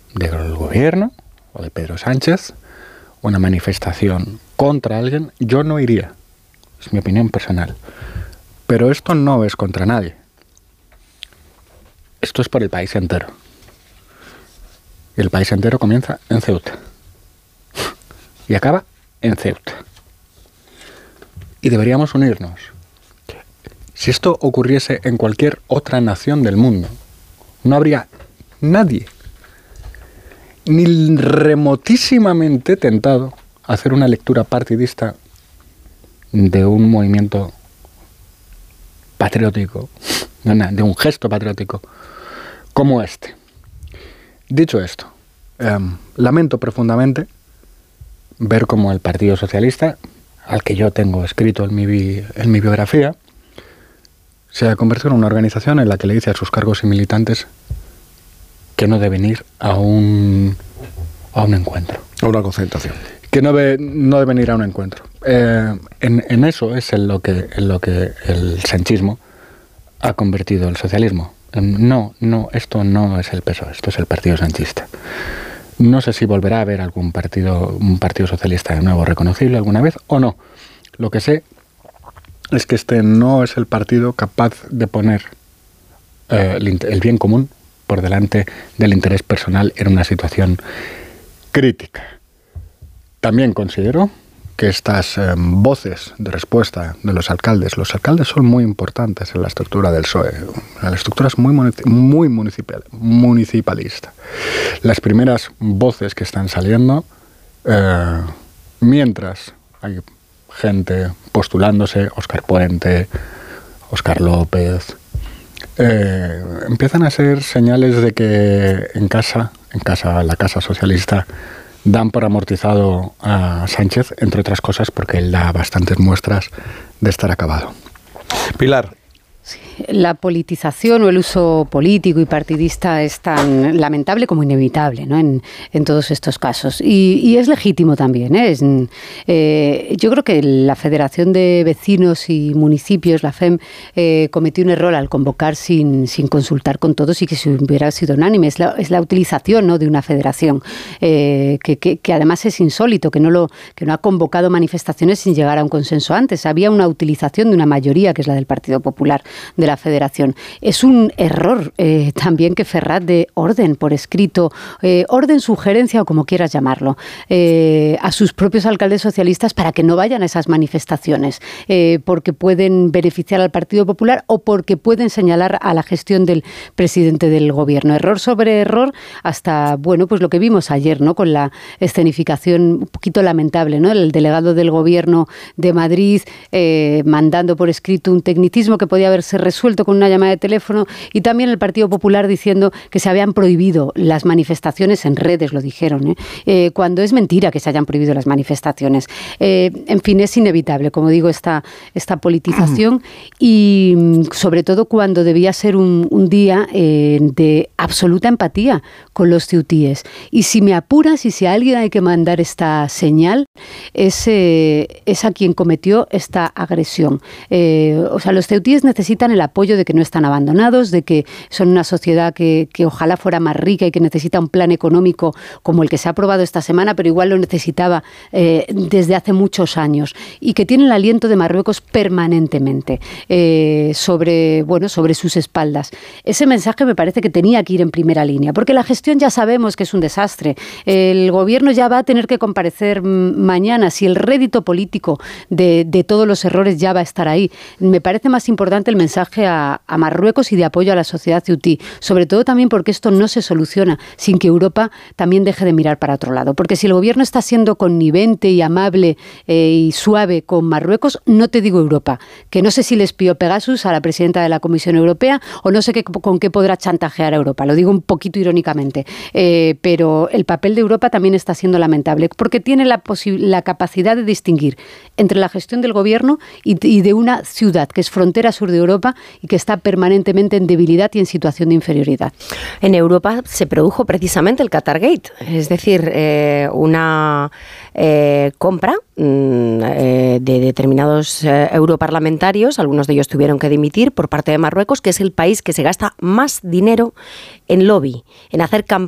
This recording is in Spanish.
del gobierno o de Pedro Sánchez, una manifestación contra alguien, yo no iría. Es mi opinión personal. Pero esto no es contra nadie. Esto es por el país entero. Y el país entero comienza en Ceuta. Y acaba en Ceuta. Y deberíamos unirnos. Si esto ocurriese en cualquier otra nación del mundo, no habría nadie ni remotísimamente tentado a hacer una lectura partidista de un movimiento patriótico, de un gesto patriótico como este. Dicho esto, lamento profundamente ver cómo el Partido Socialista, al que yo tengo escrito en mi biografía, se ha convertido en una organización en la que le dice a sus cargos y militantes que no deben ir a un encuentro. A una concentración. Que no deben ir a un encuentro. En eso es en lo que el sanchismo ha convertido el socialismo. No, esto no es el PSOE, esto es el Partido Sanchista. No sé si volverá a haber un partido socialista de nuevo reconocible alguna vez o no. Lo que sé es que este no es el partido capaz de poner el bien común por delante del interés personal en una situación crítica. También considero que estas voces de respuesta de los alcaldes son muy importantes en la estructura del PSOE. La estructura es muy municipalista. Las primeras voces que están saliendo, mientras hay gente postulándose, Óscar Puente, Óscar López, empiezan a ser señales de que la casa socialista, dan por amortizado a Sánchez, entre otras cosas porque él da bastantes muestras de estar acabado. Pilar. La politización o el uso político y partidista es tan lamentable como inevitable, ¿no? en todos estos casos. Y es legítimo también, ¿eh? Yo creo que la Federación de Vecinos y Municipios, la FEM, cometió un error al convocar sin consultar con todos y que si hubiera sido unánime. Es la utilización, ¿no?, de una federación que además es insólito, que no ha convocado manifestaciones sin llegar a un consenso antes. Había una utilización de una mayoría, que es la del Partido Popular, de la Federación. Es un error también que Ferraz dé orden por escrito, orden, sugerencia o como quieras llamarlo, a sus propios alcaldes socialistas para que no vayan a esas manifestaciones, porque pueden beneficiar al Partido Popular o porque pueden señalar a la gestión del presidente del gobierno. Error sobre error hasta, pues lo que vimos ayer, ¿no?, con la escenificación un poquito lamentable, ¿no?, el delegado del gobierno de Madrid mandando por escrito un tecnicismo que podía haberse resuelto con una llamada de teléfono, y también el Partido Popular diciendo que se habían prohibido las manifestaciones, en redes lo dijeron, cuando es mentira que se hayan prohibido las manifestaciones. En fin, es inevitable, como digo, esta politización, y sobre todo cuando debía ser un día de absoluta empatía con los ceutíes. Y si me apuras y si a alguien hay que mandar esta señal, es a quien cometió esta agresión. Los ceutíes necesitan el apoyo de que no están abandonados, de que son una sociedad que ojalá fuera más rica y que necesita un plan económico como el que se ha aprobado esta semana, pero igual lo necesitaba desde hace muchos años, y que tienen el aliento de Marruecos permanentemente sobre sus espaldas. Ese mensaje me parece que tenía que ir en primera línea, porque la gestión ya sabemos que es un desastre. El gobierno ya va a tener que comparecer mañana. Si el rédito político de todos los errores ya va a estar ahí, me parece más importante el mensaje a Marruecos y de apoyo a la sociedad ceutí, sobre todo también porque esto no se soluciona sin que Europa también deje de mirar para otro lado, porque si el gobierno está siendo connivente y amable y suave con Marruecos, no te digo Europa, que no sé si le espió Pegasus a la presidenta de la Comisión Europea o no sé con qué podrá chantajear a Europa, lo digo un poquito irónicamente, pero el papel de Europa también está siendo lamentable, porque tiene la capacidad de distinguir entre la gestión del gobierno y de una ciudad que es frontera sur de Europa y que está permanentemente en debilidad y en situación de inferioridad. En Europa se produjo precisamente el Qatargate, es decir, una compra de determinados europarlamentarios, algunos de ellos tuvieron que dimitir por parte de Marruecos, que es el país que se gasta más dinero en lobby, en hacer campaña